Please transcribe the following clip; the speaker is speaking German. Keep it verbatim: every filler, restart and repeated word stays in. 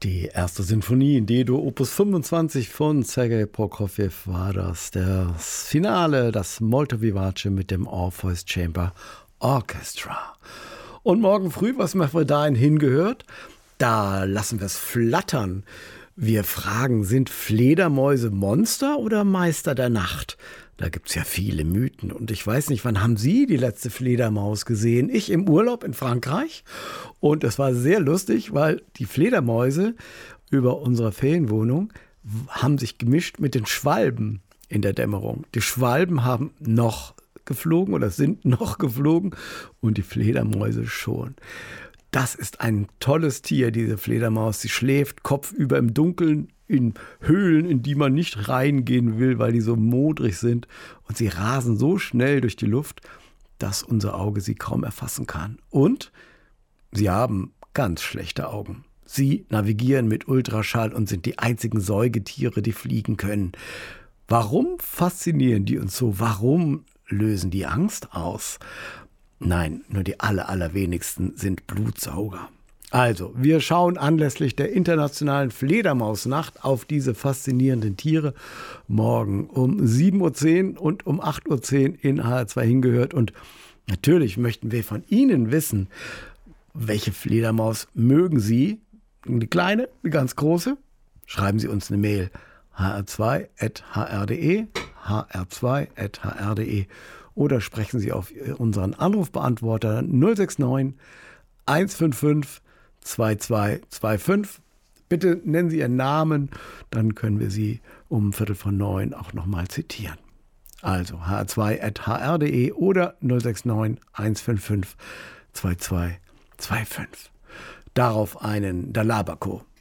Die erste Sinfonie in D-Dur, Opus fünfundzwanzig von Sergei Prokofjew war das. Das Finale, das Molto Vivace mit dem Orpheus Chamber Orchestra. Und morgen früh, was machen wir dahin hingehört? Da lassen wir es flattern. Wir fragen, sind Fledermäuse Monster oder Meister der Nacht? Da gibt es ja viele Mythen. Und ich weiß nicht, wann haben Sie die letzte Fledermaus gesehen? Ich im Urlaub in Frankreich. Und es war sehr lustig, weil die Fledermäuse über unserer Ferienwohnung haben sich gemischt mit den Schwalben in der Dämmerung. Die Schwalben haben noch geflogen oder sind noch geflogen und die Fledermäuse schon. Das ist ein tolles Tier, diese Fledermaus. Sie schläft kopfüber im Dunkeln in Höhlen, in die man nicht reingehen will, weil die so modrig sind. Und sie rasen so schnell durch die Luft, dass unser Auge sie kaum erfassen kann. Und sie haben ganz schlechte Augen. Sie navigieren mit Ultraschall und sind die einzigen Säugetiere, die fliegen können. Warum faszinieren die uns so? Warum lösen die Angst aus? Nein, nur die aller, allerwenigsten sind Blutsauger. Also, wir schauen anlässlich der internationalen Fledermausnacht auf diese faszinierenden Tiere. Morgen um sieben Uhr zehn und um acht Uhr zehn in H R zwei hingehört. Und natürlich möchten wir von Ihnen wissen, welche Fledermaus mögen Sie? Eine kleine, eine ganz große? Schreiben Sie uns eine Mail. h r zwei at h r punkt d e, h r zwei at h r punkt d e oder sprechen Sie auf unseren Anrufbeantworter null sechs neun eins fünf fünf zwei zwei zwei fünf. Bitte nennen Sie Ihren Namen, dann können wir Sie um Viertel vor neun auch nochmal zitieren. Also h r zwei at h r punkt d e oder null sechs neun eins fünf fünf zwei zwei zwei fünf. Darauf einen Dalabako.